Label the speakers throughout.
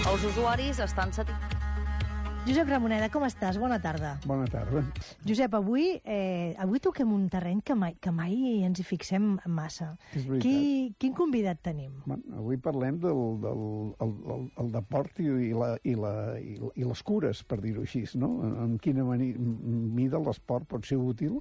Speaker 1: Els usuaris estan satisfets.
Speaker 2: Josep Ramoneda, com estàs? Bona tarda.
Speaker 3: Bona tarda.
Speaker 2: Josep, avui toquem un terreny que mai ens hi fixem massa.
Speaker 3: És veritat.
Speaker 2: Quin convidat tenim?
Speaker 3: Avui parlem del deport i les cures, per dir-ho així, no? En quina mida l'esport pot ser útil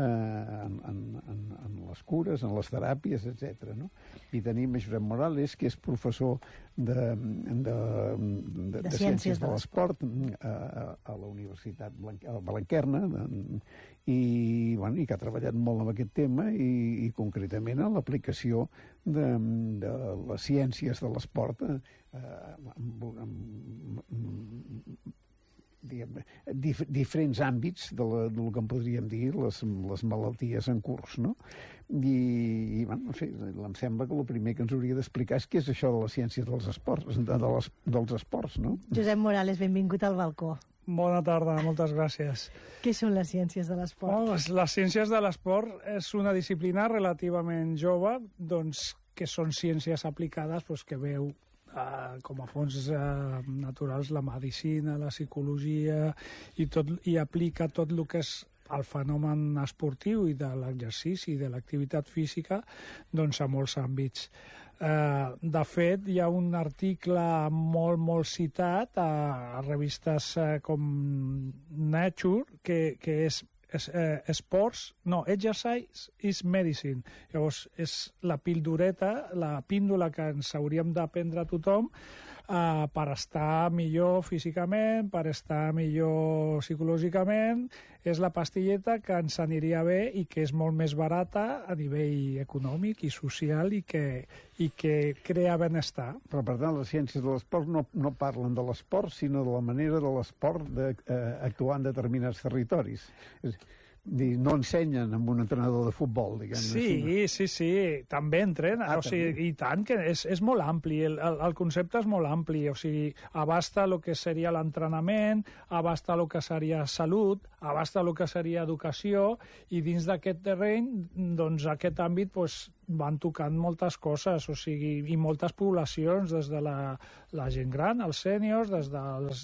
Speaker 3: en les cures, en les teràpies, etc. No? I tenim Josep Morales, que és professor de Ciències de l'Esport a la Universitat Blanquerna i que ha treballat molt amb aquest tema i concretament en l'aplicació de les ciències de l'esport diferents àmbits del que en podríem dir les malalties en curs, no? I no sé, em sembla que el primer que ens hauria d'explicar és què és això de les ciències dels esports, no?
Speaker 2: Josep Morales, benvingut al balcó.
Speaker 4: Bona tarda, moltes gràcies.
Speaker 2: Què són les ciències de l'esport?
Speaker 4: Les ciències de l'esport és una disciplina relativament jove, doncs, que són ciències aplicades que veu com a fons naturals la medicina, la psicologia i aplica tot el que és el fenomen esportiu i de l'exercici i de l'activitat física doncs a molts àmbits. De fet, hi ha un article molt citat a revistes com Nature que és exercise is medicine. Llavors, és la pildoreta, la píndola que ens hauríem de prendre a tothom per estar millor físicament, per estar millor psicològicament. És la pastilleta que ens aniria bé i que és molt més barata a nivell econòmic i social i que crea benestar.
Speaker 3: Però, per tant, les ciències de l'esport no parlen de l'esport, sinó de la manera de l'esport d'actuar en determinats territoris. No ensenyen amb un entrenador de futbol, diguem-ne.
Speaker 4: Sí, també entrena, i tant, que és molt ampli, el concepte és molt ampli, o sigui, abasta el que seria l'entrenament, abasta el que seria salut, abasta el que seria educació, i dins d'aquest terreny, doncs, aquest àmbit, van tocant moltes coses, o sigui, i moltes poblacions, des de la gent gran, els sèniors, des dels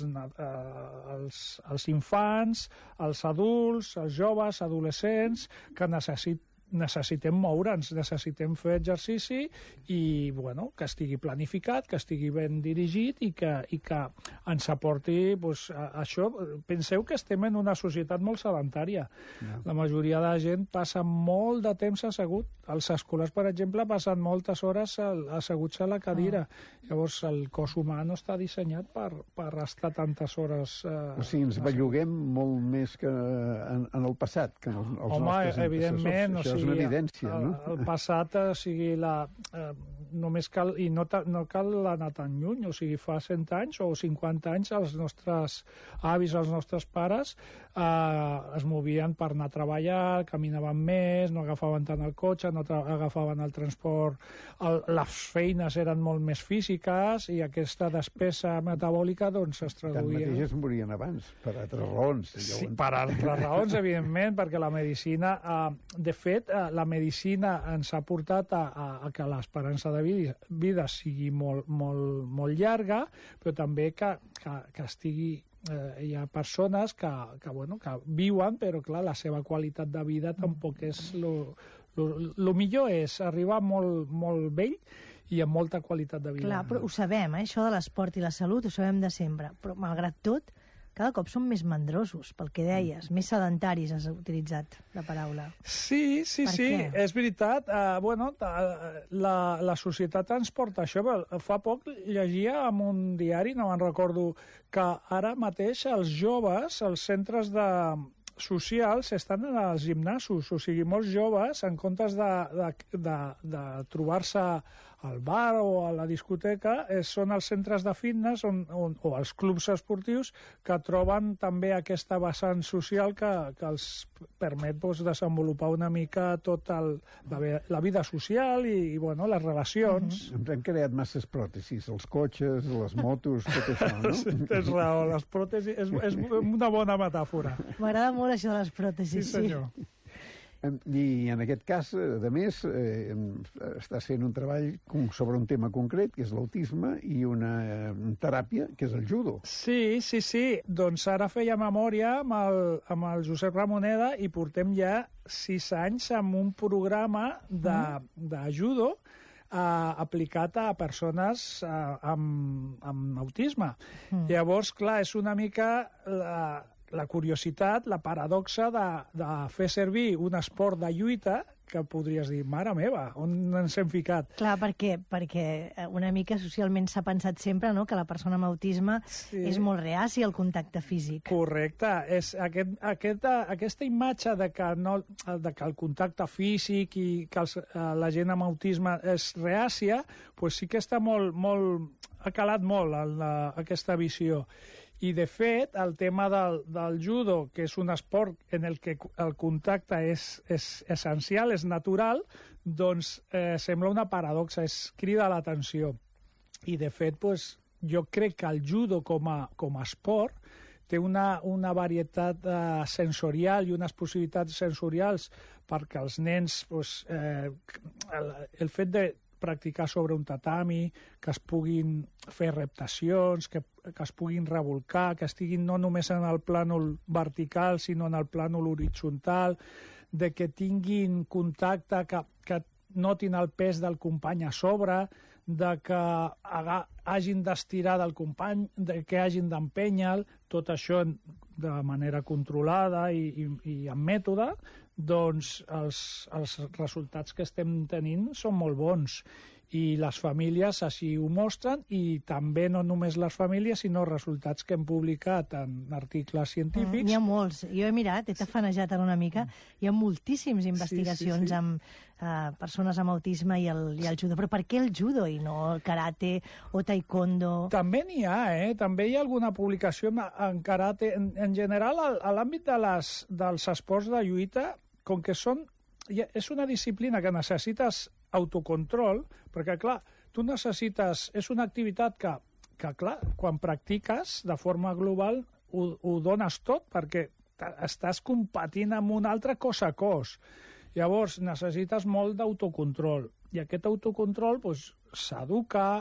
Speaker 4: els infants, els adults, els joves, adolescents, que necessitem moure'ns, necessitem fer exercici i, que estigui planificat, que estigui ben dirigit i que ens aporti això. Penseu que estem en una societat molt sedentària. La majoria de la gent passa molt de temps assegut. Els escolars, per exemple, passen moltes hores asseguts a la cadira. Llavors, el cos humà no està dissenyat per estar tantes hores...
Speaker 3: O sigui, ens belluguem molt més que en el passat, que els nostres
Speaker 4: evidentment,
Speaker 3: és una evidència, no?
Speaker 4: El passat, o sigui, només cal, i no cal anar tan lluny, o sigui, fa 100 anys o 50 anys els nostres avis, els nostres pares es movien per anar a treballar, caminaven més, no agafaven tant el cotxe, no agafaven el transport, les feines eren molt més físiques i aquesta despesa metabòlica doncs es traduïa...
Speaker 3: Tanmateix es morien abans, per altres raons.
Speaker 4: Sí, per altres raons, evidentment, perquè la medicina, de fet, la medicina ens ha portat a que l'esperança de vida sigui molt llarga, però també que estigui... hi ha persones que viuen, però clar, la seva qualitat de vida tampoc és... El millor és arribar molt vell i amb molta qualitat de vida.
Speaker 2: Clar, però ho sabem, això de l'esport i la salut, ho sabem de sempre, però malgrat tot, cada cop són més mandrosos, pel que deies, més sedentaris, has utilitzat la paraula.
Speaker 4: Sí, és veritat. La societat ens porta això. Fa poc llegia en un diari, no me'n recordo, que ara mateix els joves, els centres socials estan en els gimnasos, o sigui, molts joves, en comptes de trobar-se al bar o a la discoteca, són els centres de fitness o els clubs esportius que troben també aquesta vessant social que els permet desenvolupar una mica tota la vida social i les relacions.
Speaker 3: Ens han creat masses pròtesis, els cotxes, les motos, tot això, no?
Speaker 4: Sí, tens raó, les pròtesis és una bona metàfora.
Speaker 2: M'agrada molt això de les pròtesis.
Speaker 4: Sí, senyor.
Speaker 3: I en aquest cas, a més, estàs fent un treball sobre un tema concret, que és l'autisme, i una teràpia, que és el judo.
Speaker 4: Sí. Doncs ara feia memòria amb el Josep Ramoneda i portem ja 6 anys amb un programa de judo aplicat a persones amb autisme. Llavors, clar, és una mica la curiositat, la paradoxa de fer servir un esport de lluita que podries dir, mare meva, on ens hem ficat?
Speaker 2: Clar, perquè una mica socialment s'ha pensat sempre, no?, que la persona amb autisme és molt reàcia al contacte físic.
Speaker 4: Correcte. És aquesta imatge de que el contacte físic i que la gent amb autisme és reàcia, pues sí que està ha calat molt aquesta visió. I, de fet, el tema del judo, que és un esport en el que el contacte és essencial, és natural, doncs sembla una paradoxa, crida l'atenció. I, de fet, jo crec que el judo com a esport té una varietat sensorial i unes possibilitats sensorials perquè els nens, el fet de practicar sobre un tatami, que es puguin fer reptacions, que es puguin revolcar, que estiguin no només en el plànol vertical, sinó en el plànol horitzontal, de que tinguin contacte, que notin el pes del company a sobre, de que hagin d'estirar del company, de que hagin d'empènyer, tot això de manera controlada i amb mètode, doncs els resultats que estem tenint són molt bons. I les famílies així ho mostren, i també no només les famílies, sinó resultats que hem publicat en articles científics.
Speaker 2: N'hi ha molts. Jo he mirat, he tafanejat ara una mica, hi ha moltíssimes investigacions amb persones amb autisme i el judo. Però per què el judo i no el karate o taekwondo?
Speaker 4: També n'hi ha, També hi ha alguna publicació en karate. En general, a l'àmbit dels esports de lluita, com que és una disciplina que necessites autocontrol, perquè, clar, tu necessites... És una activitat que clar, quan practiques de forma global ho dones tot, perquè estàs competint amb un altre cos a cos. Llavors, necessites molt d'autocontrol. I aquest autocontrol s'educa,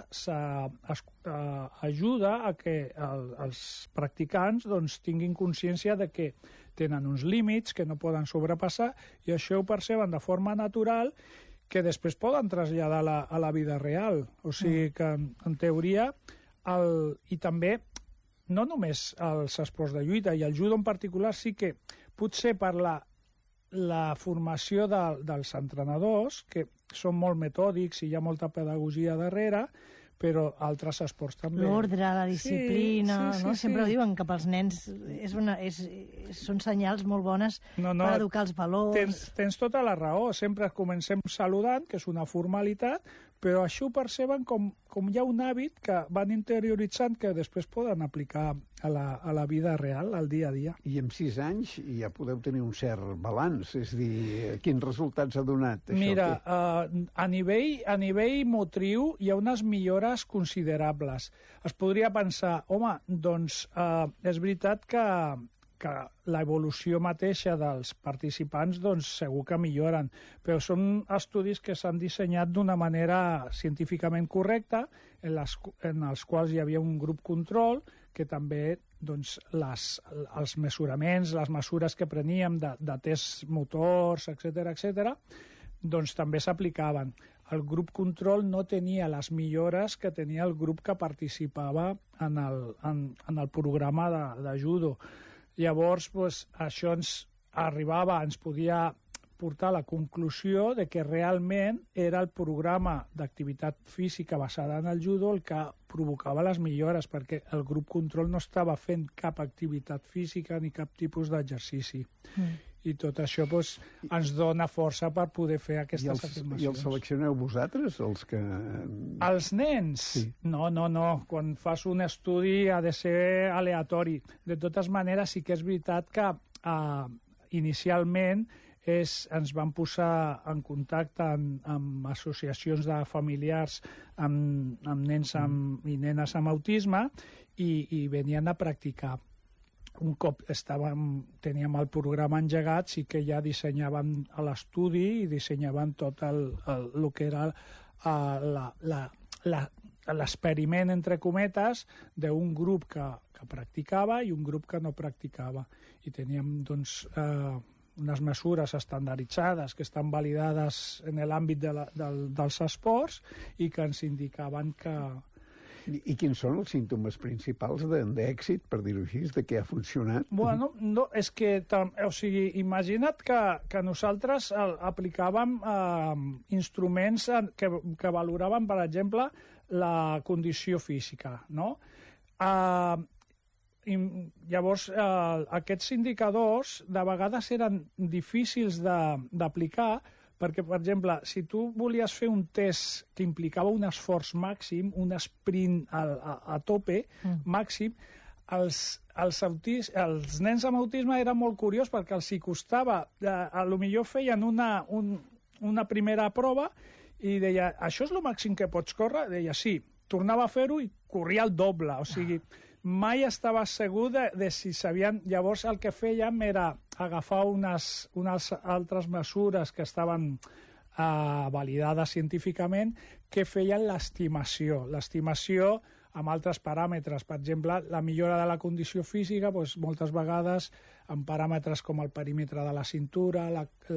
Speaker 4: ajuda a que els practicants tinguin consciència de que tenen uns límits que no poden sobrepassar, i això ho perceben de forma natural, que després poden traslladar a la vida real. O sigui que, en teoria, i també, no només els esports de lluita, i el judo en particular, sí que potser per la formació dels entrenadors, que són molt metòdics i hi ha molta pedagogia darrere, però altres esports també.
Speaker 2: L'ordre, la disciplina, no? Sempre ho diuen, que pels nens són senyals molt bones per educar els valors.
Speaker 4: Tens tota la raó. Sempre comencem saludant, que és una formalitat, però això ho perceben com hi ha un hàbit que van interioritzant, que després poden aplicar a la vida real, al dia a dia.
Speaker 3: I en 6 anys ja podeu tenir un cert balanç, és a dir, quins resultats ha donat això?
Speaker 4: Mira, a nivell motriu hi ha unes millores considerables. Es podria pensar, home, doncs és veritat que l'evolució mateixa dels participants segur que milloren, però són estudis que s'han dissenyat d'una manera científicament correcta, en els quals hi havia un grup control que també els mesuraments, les mesures que preníem de tests motors, etc., també s'aplicaven. El grup control no tenia les millores que tenia el grup que participava en el programa de judo. Llavors, això ens podia portar a la conclusió de que realment era el programa d'activitat física basada en el judo el que provocava les millores, perquè el grup control no estava fent cap activitat física ni cap tipus d'exercici. I tot això ens dona força per poder fer aquestes afirmacions.
Speaker 3: I els seleccioneu vosaltres, els que...
Speaker 4: Els nens? Sí. No. Quan fas un estudi ha de ser aleatori. De totes maneres, sí que és veritat que inicialment ens van posar en contacte amb associacions de familiars amb nens i nenes amb autisme i venien a practicar. un cop teníem el programa engegat, sí que ja dissenyàvem a l'estudi i dissenyàvem tot el que era l'experiment, entre cometes, d'un grup que practicava i un grup que no practicava. I teníem, doncs, unes mesures estandarditzades que estan validades en l'àmbit dels esports i que ens indicaven que...
Speaker 3: I quins són els símptomes principals d'èxit, per dir-ho així, de què ha funcionat?
Speaker 4: Bueno, no, és que, o sigui, imagina't que nosaltres aplicàvem instruments que valoraven, per exemple, la condició física, no? Llavors, aquests indicadors de vegades eren difícils d'aplicar perquè, per exemple, si tu volies fer un test que implicava un esforç màxim, un sprint a tope màxim, els nens amb autisme era molt curiós perquè els hi costava, potser feien una primera prova i deia, això és el màxim que pots córrer? Deia, sí. Tornava a fer-ho i corria el doble, o sigui, mai estava segur de si sabien... Llavors el que fèiem era agafar unes altres mesures que estaven validades científicament que feien l'estimació. L'estimació amb altres paràmetres. Per exemple, la millora de la condició física, doncs, moltes vegades amb paràmetres com el perímetre de la cintura,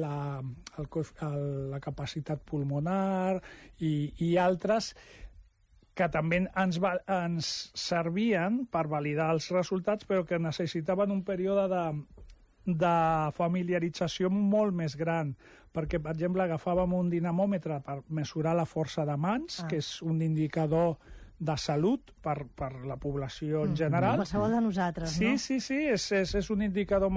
Speaker 4: la capacitat pulmonar i altres que també ens servien per validar els resultats, però que necessitaven un període de familiarització molt més gran, perquè, per exemple, agafàvem un dinamòmetre per mesurar la força de mans, que és un indicador de salut per la població en general.
Speaker 2: Qualsevol de nosaltres, no?
Speaker 4: Sí, és un indicador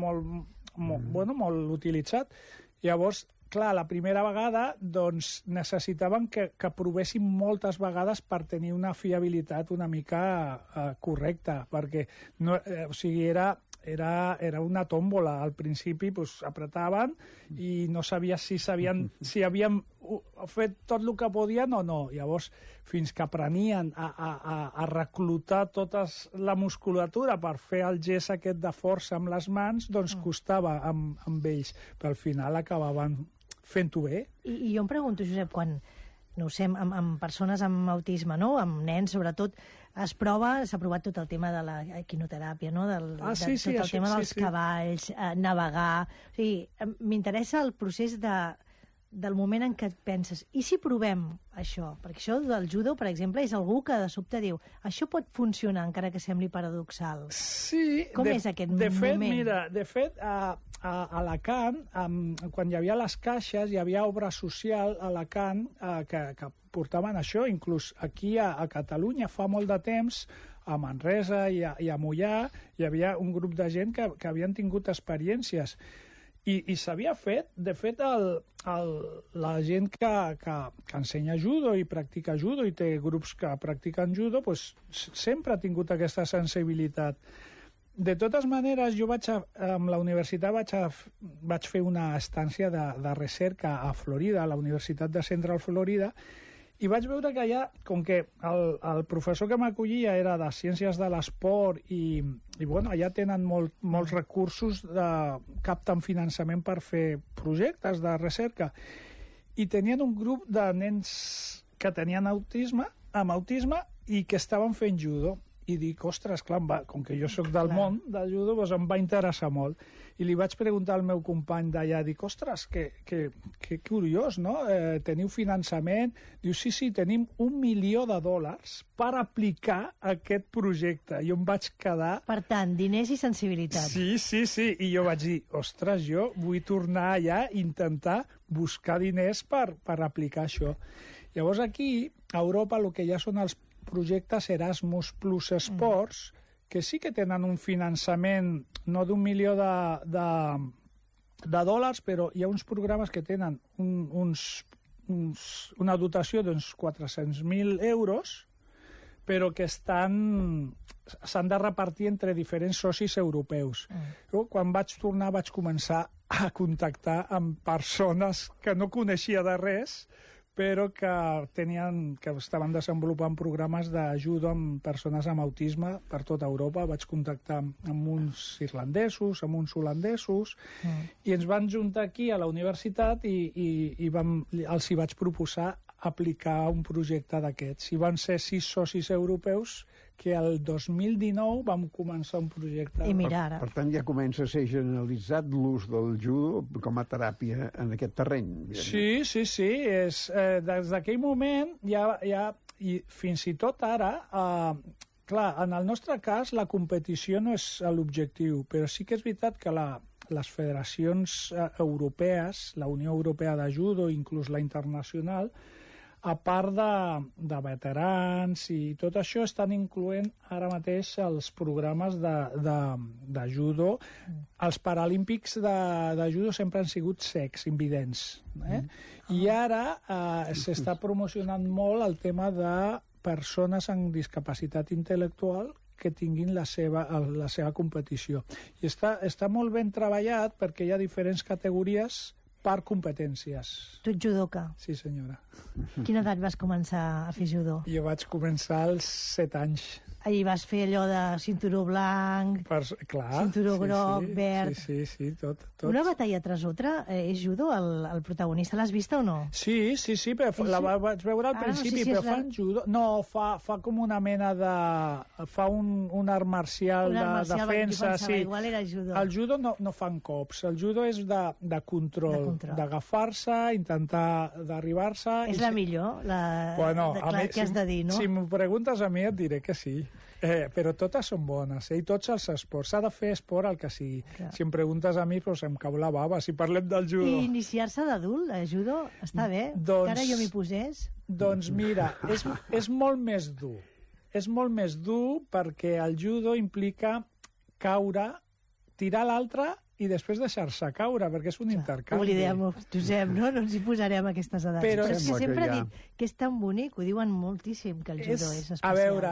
Speaker 4: molt utilitzat. Llavors, clar, la primera vegada doncs, necessitaven que provéssim moltes vegades per tenir una fiabilitat una mica correcta, perquè o sigui, era una tòmbola. Al principi doncs, apretaven i no sabia si havien fet tot el que podien o no. Llavors, fins que aprenien a reclutar tota la musculatura per fer el gest aquest de força amb les mans, doncs costava amb ells, però al final acabaven fent-ho bé.
Speaker 2: I jo em pregunto, Josep, quan, no ho sé, amb persones amb autisme, no? Amb nens, sobretot, s'ha provat tot el tema de la equinoteràpia, no? Tot el tema dels cavalls, navegar... O sigui, m'interessa el procés del moment en què et penses, i si provem això? Perquè això del judo, per exemple, és algú que de sobte diu, això pot funcionar, encara que sembli paradoxal.
Speaker 4: Sí.
Speaker 2: Com és aquest moment?
Speaker 4: De fet, a Alacant, quan hi havia les caixes, hi havia obra social a Alacant que portaven això, inclús aquí a Catalunya fa molt de temps, a Manresa i a Mollà, hi havia un grup de gent que havien tingut experiències. I s'havia fet, de fet, la gent que ensenya judo i practica judo i té grups que practiquen judo, doncs sempre ha tingut aquesta sensibilitat. De totes maneres, jo amb la universitat vaig fer una estància de recerca a Florida, a la Universitat de Central Florida, i vaig veure que allà, com que el professor que m'acollia era de Ciències de l'Esport i bueno, allà tenen molts recursos, capten finançament per fer projectes de recerca, i tenien un grup de nens que tenien autisme i que estaven fent judo. I dic, ostres, clar, com que jo sóc del món del judo, doncs em va interessar molt. I li vaig preguntar al meu company d'allà, dic, ostres, que curiós, no? Teniu finançament? Diu, sí, tenim $1 milió per aplicar aquest projecte. Jo em vaig quedar...
Speaker 2: Per tant, diners i sensibilitat.
Speaker 4: Sí. I jo vaig dir, ostres, jo vull tornar allà i intentar buscar diners per aplicar això. Llavors aquí, a Europa, el que ja són els projectes Erasmus Plus Sports, que sí que tenen un finançament no d'1 milió de dòlars, però hi ha uns programes que tenen una dotació d'uns 400.000 euros, però que s'han de repartir entre diferents socis europeus. Quan vaig tornar vaig començar a contactar amb persones que no coneixia de res, però que estaven desenvolupant programes d'ajuda amb persones amb autisme per tota Europa. Vaig contactar amb uns irlandesos, amb uns holandesos, i ens van juntar aquí a la universitat i els hi vaig proposar aplicar un projecte d'aquests. I van ser 6 socis europeus que el 2019 vam començar un projecte.
Speaker 2: I mira ara.
Speaker 3: Per tant, ja comença a ser generalitzat l'ús del judo com a teràpia en aquest terreny.
Speaker 4: Sí. Des d'aquell moment i fins i tot ara, clar, en el nostre cas la competició no és l'objectiu, però sí que és veritat que les federacions europees, la Unió Europea de Judo, inclús la internacional, a part de veterans i tot això, estan incloent ara mateix els programes de judo. Els paralímpics de judo sempre han sigut cecs, invidents. I ara s'està promocionant molt el tema de persones amb discapacitat intel·lectual que tinguin la seva competició. I està molt ben treballat perquè hi ha diferents categories per competències.
Speaker 2: Tu ets judoka?
Speaker 4: Sí, senyora.
Speaker 2: Quina edat vas començar a fer judo?
Speaker 4: Jo vaig començar als 7 anys.
Speaker 2: Ahir vas fer allò de cinturó blanc,
Speaker 4: clar,
Speaker 2: cinturó groc, verd...
Speaker 4: Sí, tot.
Speaker 2: Una batalla tras otra, és judo el protagonista? L'has vista o no?
Speaker 4: Sí, però la vaig veure al principi, però fan judo... No, fa com una mena de... Fa un art marcial de defensa. Sí.
Speaker 2: Igual era judo.
Speaker 4: El judo no fan cops, el judo és de control, d'agafar-se, intentar d'arribar-se...
Speaker 2: És la millor, que has de dir, no?
Speaker 4: Si m'ho preguntes a mi et diré que sí. Però totes són bones, i tots els esports. S'ha de fer esport el que sigui. Clar. Si em preguntes a mi, doncs em cau la bava, si parlem del judo.
Speaker 2: I iniciar-se d'adult, judo, està bé? Encara jo m'hi posés?
Speaker 4: Doncs mira, és molt més dur. És molt més dur perquè el judo implica caure, tirar l'altre i després deixar-se caure, perquè és un intercanvi.
Speaker 2: Oblidem-ho, Josep, no ens hi posarem aquestes edats. Però és que sempre he dit que és tan bonic, ho diuen moltíssim, que el judo és especial.
Speaker 4: A veure,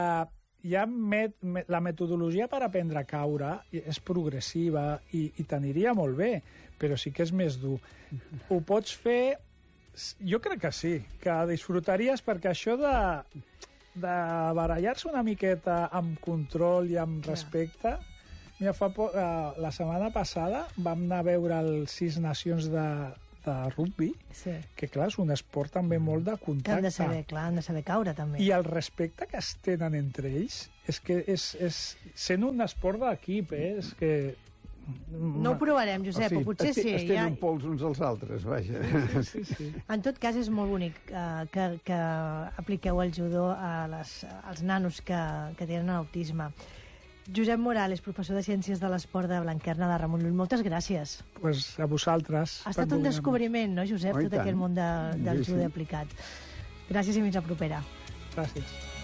Speaker 4: la metodologia per aprendre a caure és progressiva i t'aniria molt bé, però sí que és més dur. Ho pots fer... Jo crec que sí, que disfrutaries, perquè això de barallar-se una miqueta amb control i amb respecte... Mira, la setmana passada vam anar a veure els 6 nacions de rugby, que clar, és un esport també molt de contacte.
Speaker 2: Han de saber caure també.
Speaker 4: I el respecte que es tenen entre ells és que sent un esport d'equip, és que...
Speaker 2: No ho provarem, Josep, o potser sí.
Speaker 3: Es tenen pols uns als altres, vaja.
Speaker 4: Sí.
Speaker 2: En tot cas, és molt bonic que apliqueu el judo als nanos que tenen autisme. Josep Morales, professor de Ciències de l'Esport de Blanquerna de Ramon Llull, moltes gràcies.
Speaker 4: Pues a vosaltres.
Speaker 2: Ha estat un descobriment, no, Josep, tot aquest món del judo aplicat. Gràcies i fins la propera.
Speaker 4: Gràcies.